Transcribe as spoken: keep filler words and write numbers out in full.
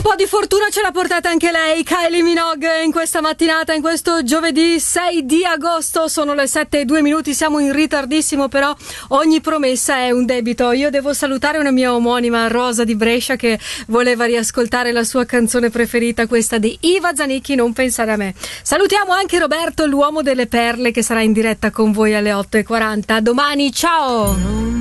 po' di fortuna ce l'ha portata anche lei, Kylie Minogue, in questa mattinata, in questo giovedì sei di agosto. Sono le sette e due minuti, siamo in ritardissimo, però ogni promessa è un debito. Io devo salutare una mia omonima, Rosa di Brescia, che voleva riascoltare la sua canzone preferita, questa di Iva Zanicchi, Non pensare a me. Salutiamo anche Roberto, l'uomo delle perle, che sarà in diretta con voi alle otto e quaranta. Domani, ciao!